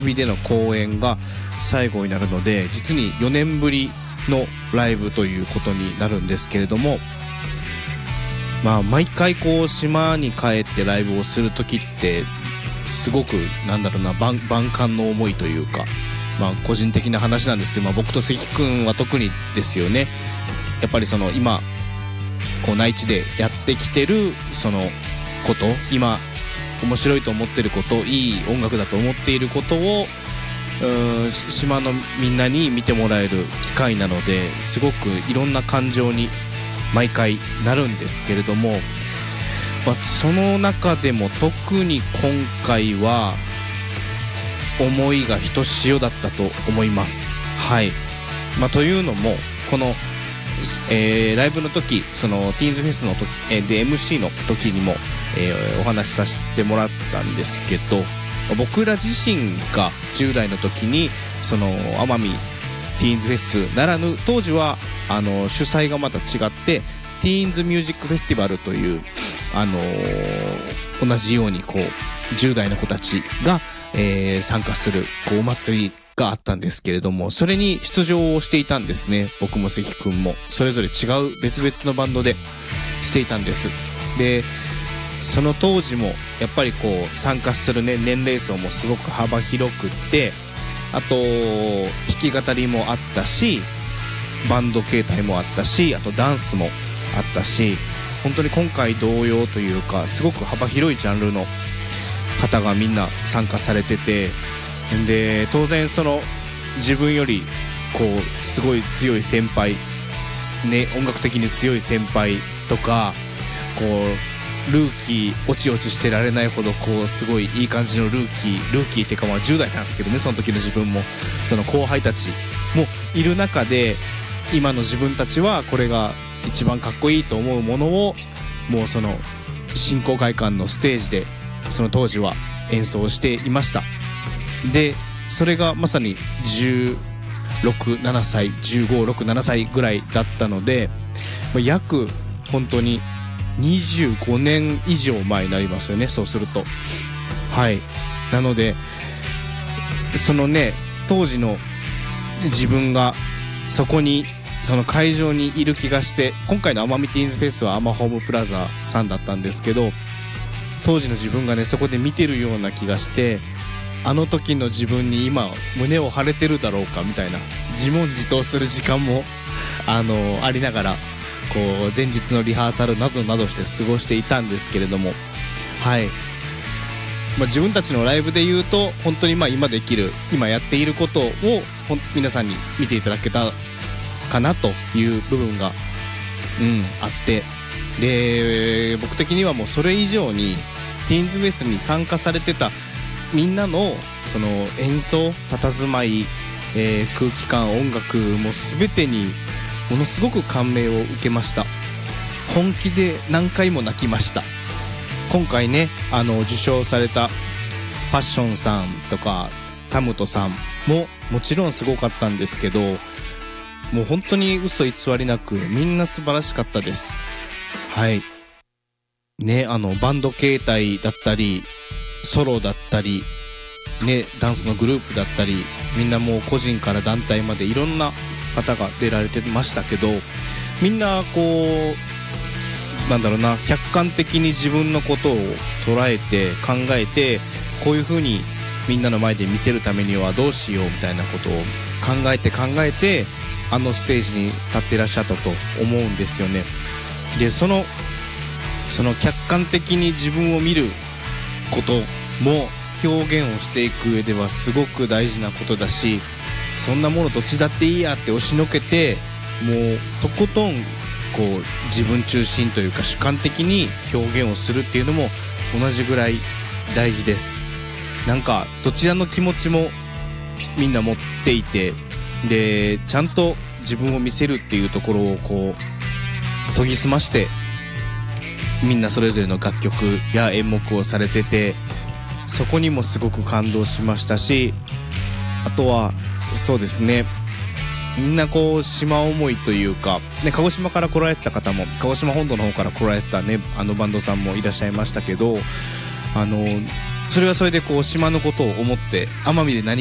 びでの公演が最後になるので、実に4年ぶりのライブということになるんですけれども、まあ毎回こう島に帰ってライブをするときってすごく万感の思いというか、まあ個人的な話なんですけど、まあ僕と関くんは特にですよね。やっぱりその今こう内地でやってきてるそのこと、今面白いと思ってること、いい音楽だと思っていることを島のみんなに見てもらえる機会なので、すごくいろんな感情に毎回なるんですけれども、まあ、その中でも特に今回は思いがひとしおだったと思います。はい。まあ、というのもこの、ライブの時、そのティーンズフェスの時、で MC の時にも、お話しさせてもらったんですけど、僕ら自身が10代の時にその奄美ティーンズフェスならぬ、当時は主催がまた違ってティーンズミュージックフェスティバルという同じようにこう10代の子たちが、参加するこうお祭りがあったんですけれども、それに出場をしていたんですね。僕も関くんもそれぞれ違う別々のバンドでしていたんです。でその当時もやっぱりこう参加するね年齢層もすごく幅広くって、あと弾き語りもあったし、バンド形態もあったし、あとダンスもあったし、本当に今回同様というかすごく幅広いジャンルの方がみんな参加されてて、で当然その自分よりこうすごい強い先輩ね、音楽的に強い先輩とか、こうルーキーおちおちしてられないほどこうすごいいい感じのルーキーっていうか、まあ10代なんですけどね、その時の自分もその後輩たちもいる中で、今の自分たちはこれが一番かっこいいと思うものをもうその振興会館のステージでその当時は演奏していました。でそれがまさに16、7歳15、6、7歳ぐらいだったので、約本当に25年以上前になりますよね、そうすると。はい。なのでそのね当時の自分がそこにその会場にいる気がして、今回の奄美ティーンズフェスはアマホームプラザさんだったんですけど、当時の自分がねそこで見てるような気がして、あの時の自分に今胸を張れてるだろうかみたいな自問自答する時間もありながら、こう前日のリハーサルなどなどして過ごしていたんですけれども、はい。自分たちのライブで言うと本当に今やっていることを皆さんに見ていただけたかなという部分があって、で僕的にはもうそれ以上にティーンズフェスに参加されてたみんなのその演奏、佇まい、空気感、音楽も全てにものすごく感銘を受けました。本気で何回も泣きました。今回ね受賞されたパッションさんとかタムトさんももちろんすごかったんですけど、もう本当に嘘偽りなくみんな素晴らしかったです。はいね、バンド形態だったりソロだったりね、ダンスのグループだったり、みんなもう個人から団体までいろんな方が出られてましたけど、みんなこう客観的に自分のことを捉えて考えて、こういう風にみんなの前で見せるためにはどうしようみたいなことを考えてあのステージに立っていらっしゃったと思うんですよね。でその客観的に自分を見ることも表現をしていく上ではすごく大事なことだし、そんなものどっちだっていいやって押しのけて、もうとことんこう自分中心というか主観的に表現をするっていうのも同じぐらい大事です。なんかどちらの気持ちもみんな持っていて、でちゃんと自分を見せるっていうところをこう研ぎ澄ましてみんなそれぞれの楽曲や演目をされてて、そこにもすごく感動しましたし、あとはそうですね、みんなこう島思いというか、ね、鹿児島から来られた方も、鹿児島本土の方から来られたねバンドさんもいらっしゃいましたけど、 それはそれでこう島のことを思って、奄美で何